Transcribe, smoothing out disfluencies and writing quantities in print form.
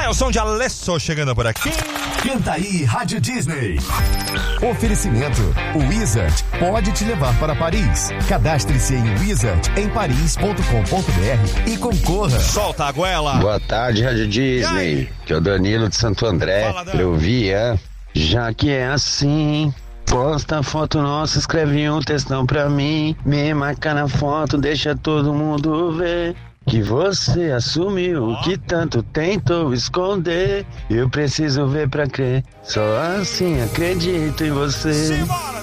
Vai ao som de Alesso chegando por aqui. Canta aí, Rádio Disney. Oferecimento. O Wizard pode te levar para Paris. Cadastre-se em wizardemparis.com.br e concorra. Solta a goela. Boa tarde, Rádio Disney. Que é o Danilo de Santo André. Eu via. Já que é assim, posta foto nossa, escreve um textão pra mim. Me marca na foto, deixa todo mundo ver. Que você assumiu o que tanto tentou esconder. Eu preciso ver pra crer. Só assim acredito em você. Simbora!